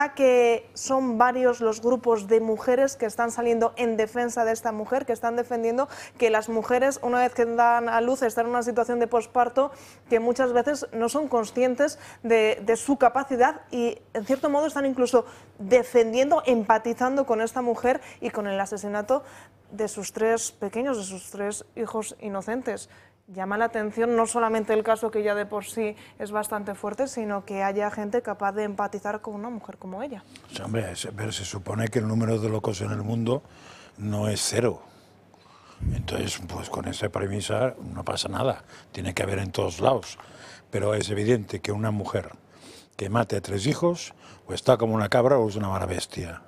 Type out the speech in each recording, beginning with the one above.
que son varios los grupos de mujeres que están saliendo en defensa de esta mujer, que están defendiendo que las mujeres, una vez que dan a luz, están en una situación de posparto, que muchas veces no son conscientes de su capacidad y, en cierto modo, están incluso defendiendo, empatizando con esta mujer y con el asesinato de sus 3 pequeños, de sus 3 hijos inocentes. Llama la atención no solamente el caso, que ya de por sí es bastante fuerte, sino que haya gente capaz de empatizar con una mujer como ella. Sí, hombre, pero se supone que el número de locos en el mundo no es 0. Entonces, pues con esa premisa no pasa nada. Tiene que haber en todos lados. Pero es evidente que una mujer que mate a 3 hijos o está como una cabra o es una mala bestia.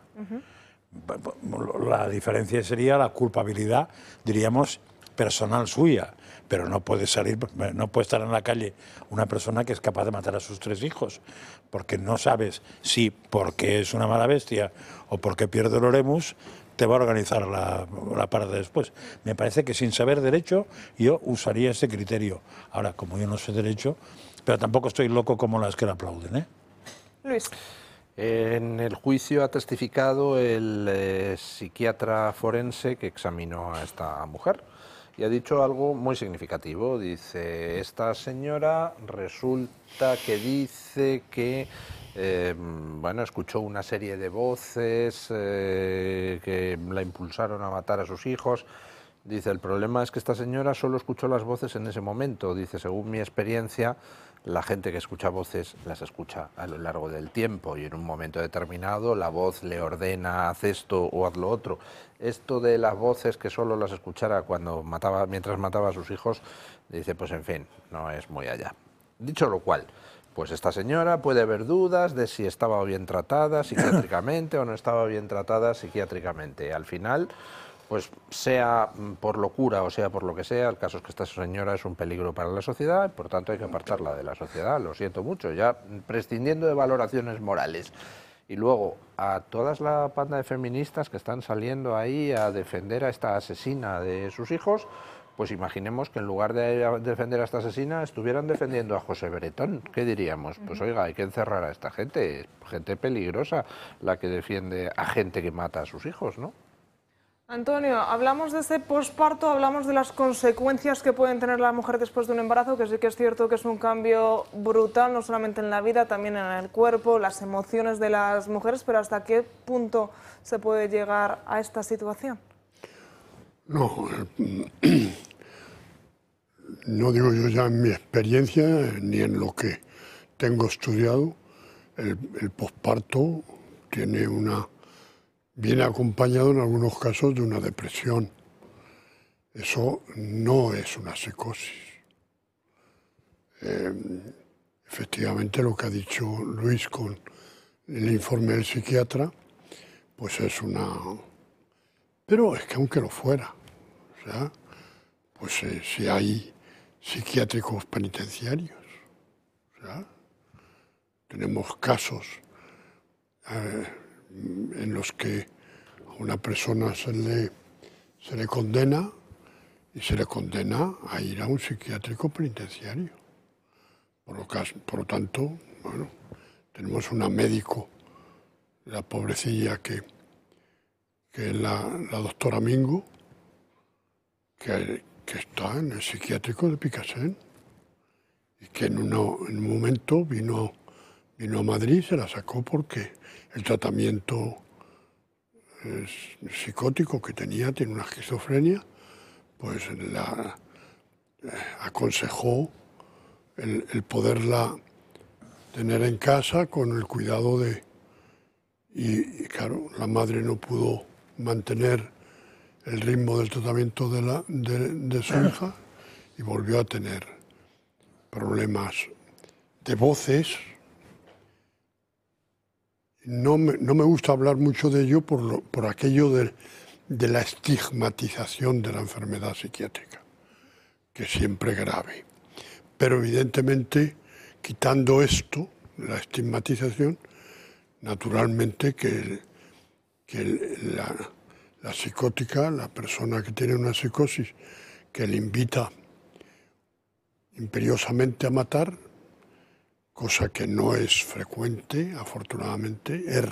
La diferencia sería la culpabilidad, diríamos, personal suya, pero no puede salir, no puede estar en la calle una persona que es capaz de matar a sus 3 hijos, porque no sabes si porque es una mala bestia o porque pierde el oremus te va a organizar la parada después. Me parece que sin saber derecho yo usaría ese criterio. Ahora, como yo no sé derecho, pero tampoco estoy loco como las que le aplauden, ¿eh? Luis. En el juicio ha testificado el psiquiatra forense que examinó a esta mujer y ha dicho algo muy significativo. Dice, esta señora resulta que dice que bueno, escuchó una serie de voces que la impulsaron a matar a sus hijos. Dice, el problema es que esta señora solo escuchó las voces en ese momento. Dice, según mi experiencia, la gente que escucha voces las escucha a lo largo del tiempo y en un momento determinado la voz le ordena haz esto o haz lo otro. Esto de las voces que solo las escuchara cuando mientras mataba a sus hijos, dice, pues en fin, no es muy allá. Dicho lo cual, pues esta señora puede haber dudas de si estaba bien tratada psiquiátricamente o no estaba bien tratada psiquiátricamente. Al final, pues sea por locura o sea por lo que sea, el caso es que esta señora es un peligro para la sociedad, por tanto hay que apartarla de la sociedad, lo siento mucho, ya prescindiendo de valoraciones morales. Y luego, a toda la panda de feministas que están saliendo ahí a defender a esta asesina de sus hijos, pues imaginemos que en lugar de defender a esta asesina estuvieran defendiendo a José Bretón. ¿Qué diríamos? Pues oiga, hay que encerrar a esta gente, gente peligrosa, la que defiende a gente que mata a sus hijos, ¿no? Antonio, hablamos de ese posparto, hablamos de las consecuencias que pueden tener la mujer después de un embarazo, que sí que es cierto que es un cambio brutal, no solamente en la vida, también en el cuerpo, las emociones de las mujeres, pero ¿hasta qué punto se puede llegar a esta situación? No, no digo yo ya en mi experiencia ni en lo que tengo estudiado, el posparto viene acompañado en algunos casos de una depresión. Eso no es una psicosis. Efectivamente, lo que ha dicho Luis con el informe del psiquiatra, pues es una... Pero es que aunque lo fuera, o sea, pues si hay psiquiátricos penitenciarios, o sea, tenemos casos en los que a una persona se le condena y se le condena a ir a un psiquiátrico penitenciario. Por lo tanto, bueno, tenemos una médico, la pobrecilla que es la doctora Mingo, que está en el psiquiátrico de Picassent y que en un momento vino a Madrid y se la sacó porque el tratamiento psicótico que tiene una esquizofrenia, pues la aconsejó el poderla tener en casa con el cuidado de... Y claro, la madre no pudo mantener el ritmo del tratamiento de su hija y volvió a tener problemas de voces. No me gusta hablar mucho de ello por aquello de la estigmatización de la enfermedad psiquiátrica, que es siempre grave. Pero evidentemente, quitando esto, la estigmatización, naturalmente que la psicótica, la persona que tiene una psicosis que le invita imperiosamente a matar, cosa que no es frecuente, afortunadamente, es